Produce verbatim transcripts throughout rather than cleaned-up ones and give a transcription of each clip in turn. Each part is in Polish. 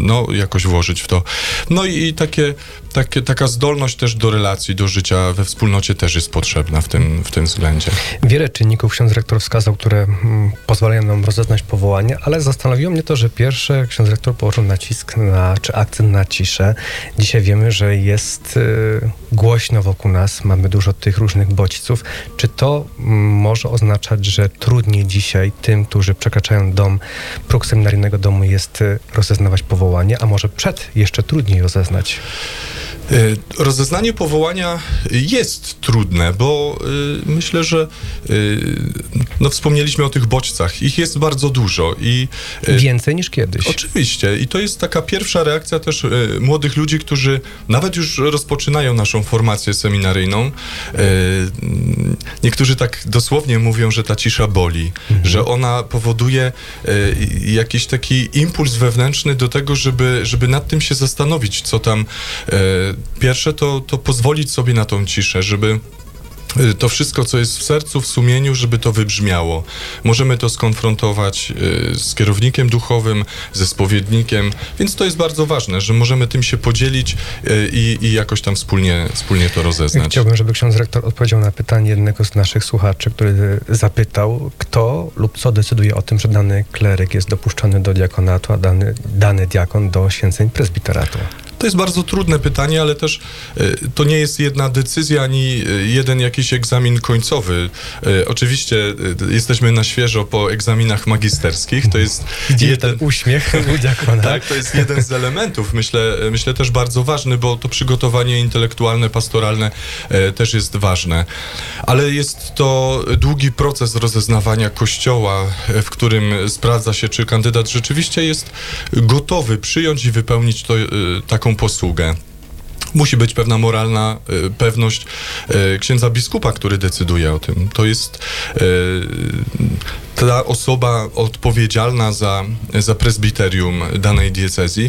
no, jakoś włożyć w to. No i, i takie, takie, taka zdolność też do relacji, do życia we wspólnocie też jest potrzebna w tym, w tym względzie. Wiele czynników ksiądz rektor wskazał, które mm, pozwalają nam rozeznać powołanie, ale zastanowiło mnie to, że pierwsze ksiądz rektor położył nacisk na, czy akcent na ciszę. Dzisiaj wiemy, że jest y, głośno wokół nas, mamy dużo tych różnych bodźców. Czy to mm, może oznaczać, że trudniej dzisiaj tym, którzy przekraczają dom, próg seminaryjnego domu, jest y, rozeznawać powołanie, a może przed jeszcze trudniej rozeznać? Rozeznanie powołania jest trudne, bo y, myślę, że y, no wspomnieliśmy o tych bodźcach. Ich jest bardzo dużo. I, y, Więcej niż kiedyś. Oczywiście. I to jest taka pierwsza reakcja też y, młodych ludzi, którzy nawet już rozpoczynają naszą formację seminaryjną. Y, niektórzy tak dosłownie mówią, że ta cisza boli, mhm. że ona powoduje y, jakiś taki impuls wewnętrzny do tego, żeby, żeby nad tym się zastanowić, co tam y, Pierwsze to, to pozwolić sobie na tą ciszę, żeby to wszystko, co jest w sercu, w sumieniu, żeby to wybrzmiało. Możemy to skonfrontować y, z kierownikiem duchowym, ze spowiednikiem, więc to jest bardzo ważne, że możemy tym się podzielić y, i jakoś tam wspólnie, wspólnie to rozeznać. Chciałbym, żeby ksiądz rektor odpowiedział na pytanie jednego z naszych słuchaczy, który zapytał, kto lub co decyduje o tym, że dany kleryk jest dopuszczony do diakonatu, a dany, dany diakon do święceń prezbiteratu. To jest bardzo trudne pytanie, ale też y, to nie jest jedna decyzja, ani y, jeden jakiś egzamin końcowy. Y, oczywiście y, jesteśmy na świeżo po egzaminach magisterskich. To jest Gdzie jeden ten uśmiech u diakona. Tak, to jest jeden z elementów, myślę, myślę też bardzo ważny, bo to przygotowanie intelektualne, pastoralne y, też jest ważne. Ale jest to długi proces rozeznawania Kościoła, w którym sprawdza się, czy kandydat rzeczywiście jest gotowy przyjąć i wypełnić to, y, taką posługę. Musi być pewna moralna y, pewność y, księdza biskupa, który decyduje o tym. To jest y, ta osoba odpowiedzialna za, za prezbiterium danej diecezji.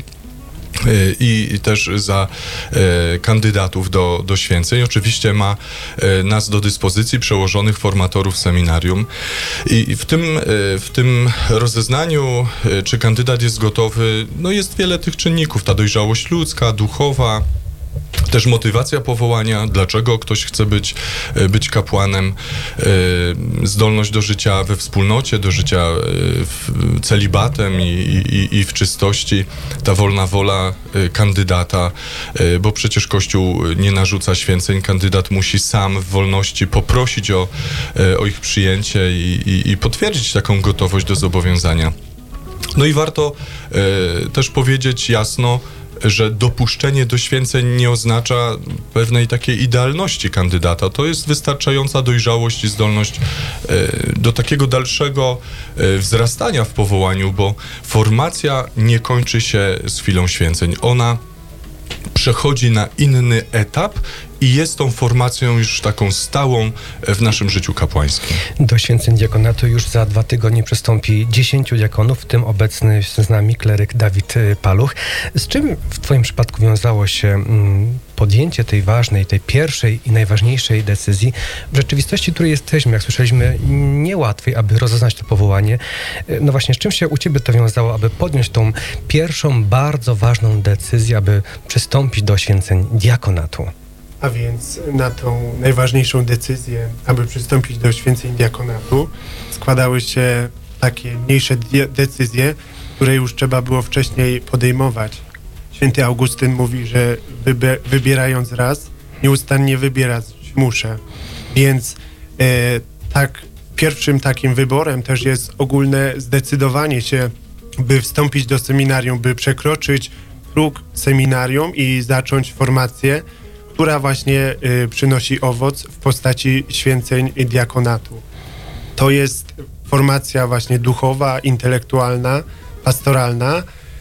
I, i też za e, kandydatów do, do święceń. Oczywiście ma e, nas do dyspozycji przełożonych formatorów seminarium. I, i w tym, e, w tym rozeznaniu, e, czy kandydat jest gotowy, no jest wiele tych czynników. Ta dojrzałość ludzka, duchowa, też motywacja powołania, dlaczego ktoś chce być, być kapłanem, zdolność do życia we wspólnocie, do życia celibatem i, i, i w czystości, ta wolna wola kandydata, bo przecież Kościół nie narzuca święceń, kandydat musi sam w wolności poprosić o, o ich przyjęcie i, i, i potwierdzić taką gotowość do zobowiązania. No i warto też powiedzieć jasno, że dopuszczenie do święceń nie oznacza pewnej takiej idealności kandydata. To jest wystarczająca dojrzałość i zdolność e, do takiego dalszego e, wzrastania w powołaniu, bo formacja nie kończy się z chwilą święceń. Ona przechodzi na inny etap i jest tą formacją już taką stałą w naszym życiu kapłańskim. Do święceń diakonatu już za dwa tygodnie przystąpi dziesięciu diakonów, w tym obecny z nami kleryk Dawid Paluch. Z czym w twoim przypadku wiązało się mm, podjęcie tej ważnej, tej pierwszej i najważniejszej decyzji w rzeczywistości, w której jesteśmy, jak słyszeliśmy, niełatwej, aby rozeznać to powołanie. No właśnie, z czym się u ciebie to wiązało, aby podjąć tą pierwszą, bardzo ważną decyzję, aby przystąpić do święceń diakonatu? A więc na tą najważniejszą decyzję, aby przystąpić do święceń diakonatu, składały się takie mniejsze de- decyzje, które już trzeba było wcześniej podejmować. Święty Augustyn mówi, że wybe- wybierając raz, nieustannie wybierać muszę. Więc e, tak pierwszym takim wyborem też jest ogólne zdecydowanie się, by wstąpić do seminarium, by przekroczyć próg seminarium i zacząć formację, która właśnie y, przynosi owoc w postaci święceń diakonatu. To jest formacja właśnie duchowa, intelektualna, pastoralna,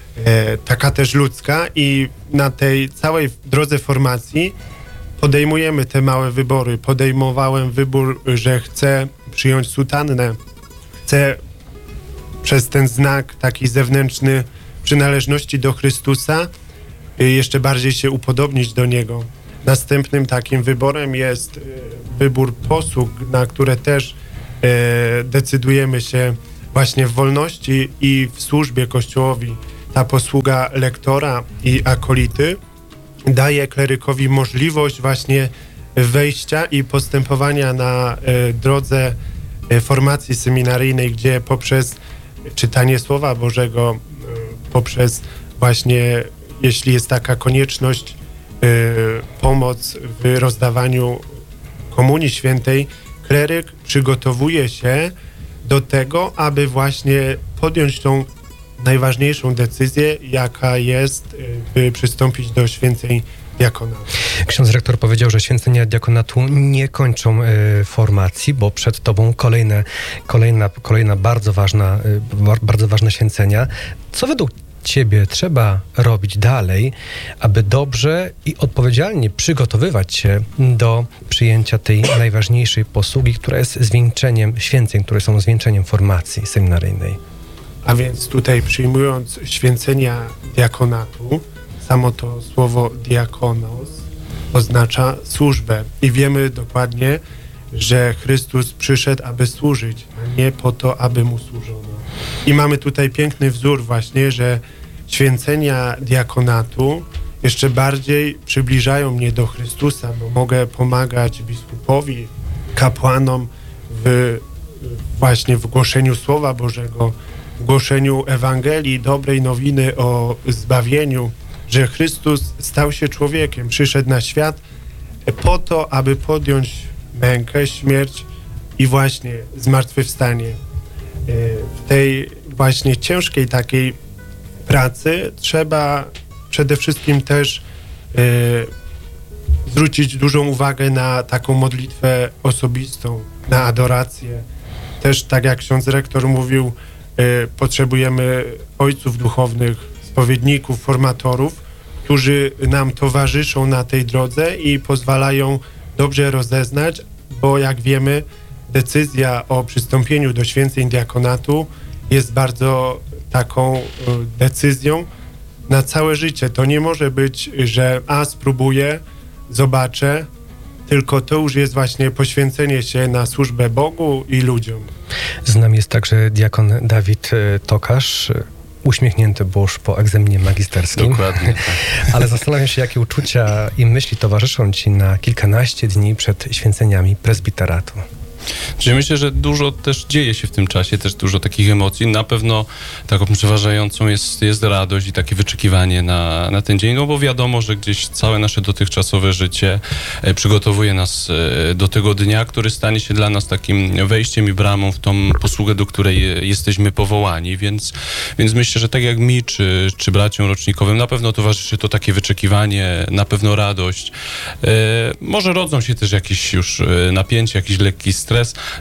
e, taka też ludzka i na tej całej drodze formacji podejmujemy te małe wybory. Podejmowałem wybór, że chcę przyjąć sutannę, chcę przez ten znak taki zewnętrzny przynależności do Chrystusa y, jeszcze bardziej się upodobnić do Niego. Następnym takim wyborem jest wybór posług, na które też e, decydujemy się właśnie w wolności i w służbie Kościołowi. ta posługa lektora i akolity daje klerykowi możliwość właśnie wejścia i postępowania na e, drodze e, formacji seminaryjnej, gdzie poprzez czytanie Słowa Bożego, e, poprzez właśnie, jeśli jest taka konieczność, e, pomoc w rozdawaniu Komunii Świętej, kleryk przygotowuje się do tego, aby właśnie podjąć tą najważniejszą decyzję, jaka jest, by przystąpić do święceń diakonatu. Ksiądz rektor powiedział, że święcenia diakonatu nie kończą y, formacji, bo przed tobą kolejne, kolejna, kolejna bardzo ważna, y, bardzo ważne święcenia. Co według ciebie trzeba robić dalej, aby dobrze i odpowiedzialnie przygotowywać się do przyjęcia tej najważniejszej posługi, która jest zwieńczeniem święceń, które są zwieńczeniem formacji seminaryjnej? A więc tutaj przyjmując święcenia diakonatu, samo to słowo diakonos oznacza służbę i wiemy dokładnie, że Chrystus przyszedł, aby służyć, a nie po to, aby Mu służono. I mamy tutaj piękny wzór właśnie, że święcenia diakonatu jeszcze bardziej przybliżają mnie do Chrystusa, bo mogę pomagać biskupowi, kapłanom w właśnie w głoszeniu Słowa Bożego, w głoszeniu Ewangelii, dobrej nowiny o zbawieniu, że Chrystus stał się człowiekiem, przyszedł na świat po to, aby podjąć mękę, śmierć i właśnie zmartwychwstanie. W tej właśnie ciężkiej takiej pracy trzeba przede wszystkim też zwrócić dużą uwagę na taką modlitwę osobistą, na adorację. Też tak jak ksiądz rektor mówił, potrzebujemy ojców duchownych, spowiedników, formatorów, którzy nam towarzyszą na tej drodze i pozwalają dobrze rozeznać, bo jak wiemy, decyzja o przystąpieniu do święceń diakonatu jest bardzo taką decyzją na całe życie. To nie może być, że a spróbuję, zobaczę, tylko to już jest właśnie poświęcenie się na służbę Bogu i ludziom. Z nami jest także diakon Dawid Tokarz, uśmiechnięty burz po egzaminie magisterskim. Dokładnie. Tak. Ale zastanawiam się, jakie uczucia i myśli towarzyszą ci na kilkanaście dni przed święceniami prezbiteratu. Czyli myślę, że dużo też dzieje się w tym czasie, też dużo takich emocji. Na pewno taką przeważającą jest, jest radość i takie wyczekiwanie na, na ten dzień, no bo wiadomo, że gdzieś całe nasze dotychczasowe życie e, przygotowuje nas e, do tego dnia, który stanie się dla nas takim wejściem i bramą w tą posługę, do której jesteśmy powołani, więc, więc myślę, że tak jak mi, czy, czy braciom rocznikowym, na pewno towarzyszy to takie wyczekiwanie, na pewno radość. E, może rodzą się też jakieś już napięcia, jakiś lekki stres,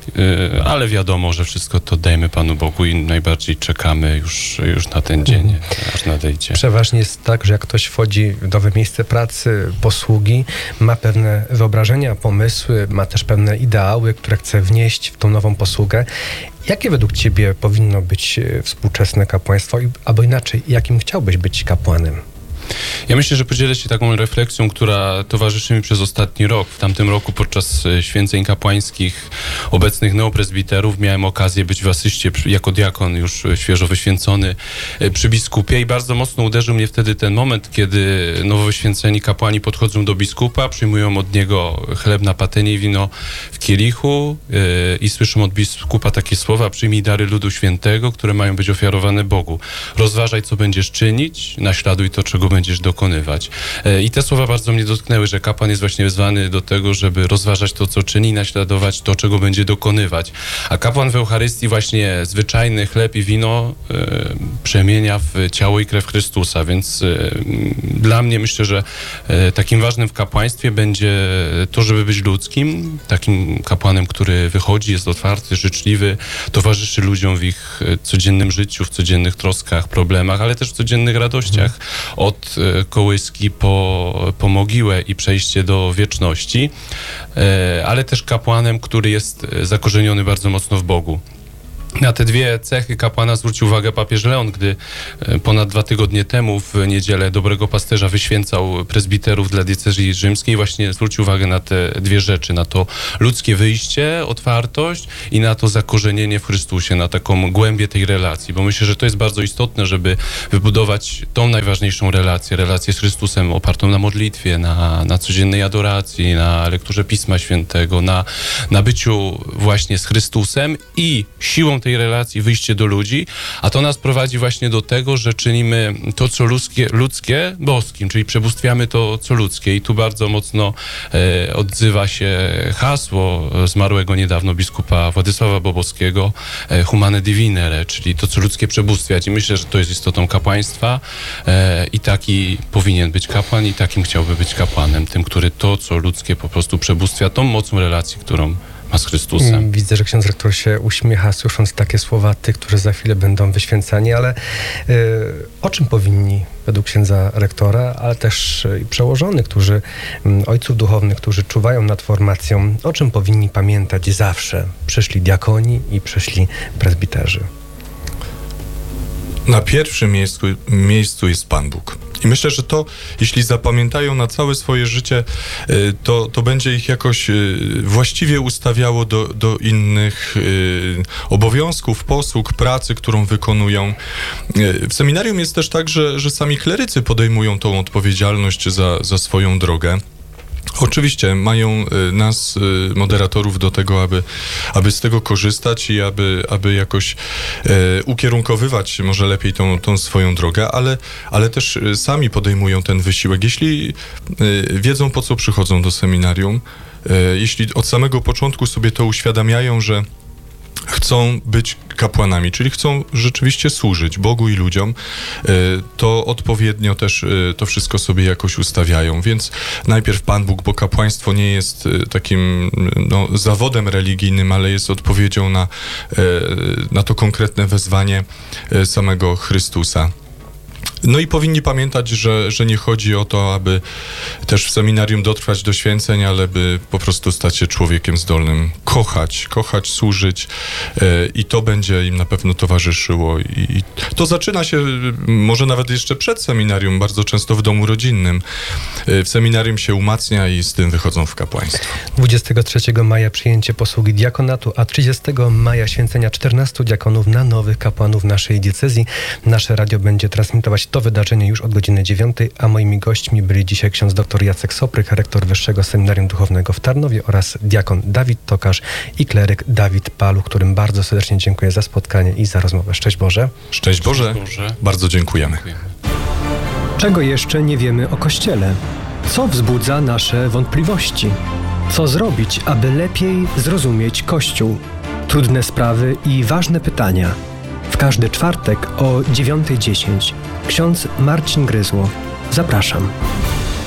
ale wiadomo, że wszystko to dajemy Panu Bogu i najbardziej czekamy już, już na ten dzień, aż nadejdzie. Przeważnie jest tak, że jak ktoś wchodzi w nowe miejsce pracy, posługi, ma pewne wyobrażenia, pomysły, ma też pewne ideały, które chce wnieść w tą nową posługę. Jakie według ciebie powinno być współczesne kapłaństwo, albo inaczej, jakim chciałbyś być kapłanem? Ja myślę, że podzielę się taką refleksją, która towarzyszy mi przez ostatni rok. W tamtym roku podczas święceń kapłańskich obecnych neopresbiterów miałem okazję być w asyście jako diakon już świeżo wyświęcony przy biskupie i bardzo mocno uderzył mnie wtedy ten moment, kiedy nowo wyświęceni kapłani podchodzą do biskupa, przyjmują od niego chleb na patynie i wino w kielichu yy, i słyszą od biskupa takie słowa: przyjmij dary ludu świętego, które mają być ofiarowane Bogu. Rozważaj, co będziesz czynić, naśladuj to, czego będziesz dokonywać. I te słowa bardzo mnie dotknęły, że kapłan jest właśnie wezwany do tego, żeby rozważać to, co czyni, naśladować to, czego będzie dokonywać. A kapłan w Eucharystii właśnie zwyczajny chleb i wino y, przemienia w ciało i krew Chrystusa, więc y, dla mnie myślę, że y, takim ważnym w kapłaństwie będzie to, żeby być ludzkim, takim kapłanem, który wychodzi, jest otwarty, życzliwy, towarzyszy ludziom w ich codziennym życiu, w codziennych troskach, problemach, ale też w codziennych radościach. Od kołyski po, po mogiłę i przejście do wieczności, ale też kapłanem, który jest zakorzeniony bardzo mocno w Bogu. Na te dwie cechy kapłana zwrócił uwagę papież Leon, gdy ponad dwa tygodnie temu w niedzielę Dobrego Pasterza wyświęcał prezbiterów dla diecezji rzymskiej. Właśnie zwrócił uwagę na te dwie rzeczy, na to ludzkie wyjście, otwartość i na to zakorzenienie w Chrystusie, na taką głębię tej relacji, bo myślę, że to jest bardzo istotne, żeby wybudować tą najważniejszą relację, relację z Chrystusem opartą na modlitwie, na, na codziennej adoracji, na lekturze Pisma Świętego, na, na byciu właśnie z Chrystusem i siłą tej relacji wyjście do ludzi, a to nas prowadzi właśnie do tego, że czynimy to, co ludzkie, ludzkie boskim, czyli przebóstwiamy to, co ludzkie. I tu bardzo mocno e, odzywa się hasło zmarłego niedawno biskupa Władysława Bobrowskiego, e, humane divinere, czyli to, co ludzkie przebóstwiać. I myślę, że to jest istotą kapłaństwa e, i taki powinien być kapłan i takim chciałby być kapłanem, tym, który to, co ludzkie po prostu przebóstwia, tą mocą relacji, którą ma z Chrystusem. Widzę, że ksiądz rektor się uśmiecha, słysząc takie słowa tych, którzy za chwilę będą wyświęcani, ale y, o czym powinni według księdza rektora, ale też y, przełożonych, którzy, y, ojców duchownych, którzy czuwają nad formacją, o czym powinni pamiętać zawsze przyszli diakoni i przyszli prezbiterzy? Na pierwszym miejscu, miejscu jest Pan Bóg. I myślę, że to, jeśli zapamiętają na całe swoje życie, to, to będzie ich jakoś właściwie ustawiało do, do innych obowiązków, posług, pracy, którą wykonują. W seminarium jest też tak, że, że sami klerycy podejmują tą odpowiedzialność za, za swoją drogę. Oczywiście mają nas, moderatorów, do tego, aby, aby z tego korzystać i aby, aby jakoś e, ukierunkowywać może lepiej tą, tą swoją drogę, ale, ale też sami podejmują ten wysiłek. Jeśli e, wiedzą, po co przychodzą do seminarium, e, jeśli od samego początku sobie to uświadamiają, że chcą być kapłanami, czyli chcą rzeczywiście służyć Bogu i ludziom, to odpowiednio też to wszystko sobie jakoś ustawiają. Więc najpierw Pan Bóg, bo kapłaństwo nie jest takim no, zawodem religijnym, ale jest odpowiedzią na, na to konkretne wezwanie samego Chrystusa. No i powinni pamiętać, że, że nie chodzi o to, aby też w seminarium dotrwać do święceń, ale by po prostu stać się człowiekiem zdolnym kochać, kochać, służyć e, i to będzie im na pewno towarzyszyło. I, i to zaczyna się może nawet jeszcze przed seminarium, bardzo często w domu rodzinnym. E, w seminarium się umacnia i z tym wychodzą w kapłaństwo. dwudziestego trzeciego maja przyjęcie posługi diakonatu, a trzydziestego maja święcenia czternastu diakonów na nowych kapłanów naszej diecezji. Nasze radio będzie transmitować to wydarzenie już od godziny dziewiątej, a moimi gośćmi byli dzisiaj ksiądz dr Jacek Sopryk, rektor Wyższego Seminarium Duchownego w Tarnowie oraz diakon Dawid Tokarz i kleryk Dawid Paluch, którym bardzo serdecznie dziękuję za spotkanie i za rozmowę. Szczęść Boże. Szczęść Boże. Szczęść Boże. Bardzo dziękujemy. Dziękujemy. Czego jeszcze nie wiemy o Kościele? Co wzbudza nasze wątpliwości? Co zrobić, aby lepiej zrozumieć Kościół? Trudne sprawy i ważne pytania. W każdy czwartek o dziewiąta dziesięć. Ksiądz Marcin Gryzło. Zapraszam.